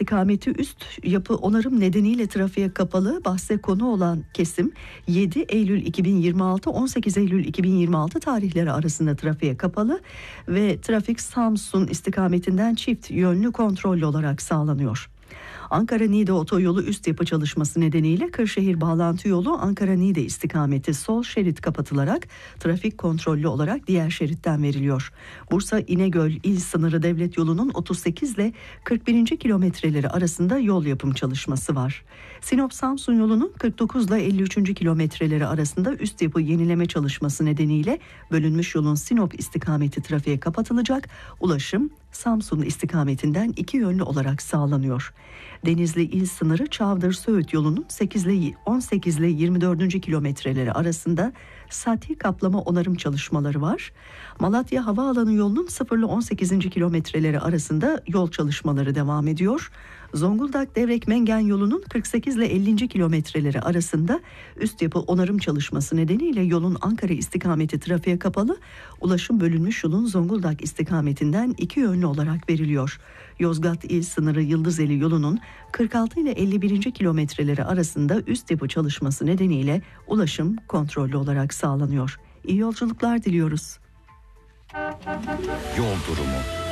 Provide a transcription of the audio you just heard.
istikameti üst yapı onarım nedeniyle trafiğe kapalı. Bahse konu olan kesim 7 Eylül 2026-18 Eylül 2026 tarihleri arasında trafiğe kapalı ve trafik Samsun istikametinden çift yönlü kontrollü olarak sağlanıyor. Ankara-Niğde otoyolu üst yapı çalışması nedeniyle Kırşehir bağlantı yolu Ankara-Niğde istikameti sol şerit kapatılarak trafik kontrollü olarak diğer şeritten veriliyor. Bursa-İnegöl il sınırı devlet yolunun 38 ile 41. kilometreleri arasında yol yapım çalışması var. Sinop-Samsun yolunun 49 ile 53. kilometreleri arasında üst yapı yenileme çalışması nedeniyle bölünmüş yolun Sinop istikameti trafiğe kapatılacak. Ulaşım Samsun istikametinden iki yönlü olarak sağlanıyor. Denizli il sınırı Çavdır-Söğüt yolunun 18 ile 24. kilometreleri arasında sati kaplama onarım çalışmaları var. Malatya Havaalanı yolunun 0 ile 18. kilometreleri arasında yol çalışmaları devam ediyor. Zonguldak-Devrek-Mengen yolunun 48 ile 50. kilometreleri arasında üst yapı onarım çalışması nedeniyle yolun Ankara istikameti trafiğe kapalı. Ulaşım bölünmüş yolun Zonguldak istikametinden iki yönlü olarak veriliyor. Yozgat il sınırı Yıldızeli yolunun 46 ile 51. kilometreleri arasında üst yapı çalışması nedeniyle ulaşım kontrollü olarak sağlanıyor. İyi yolculuklar diliyoruz. Yol durumu.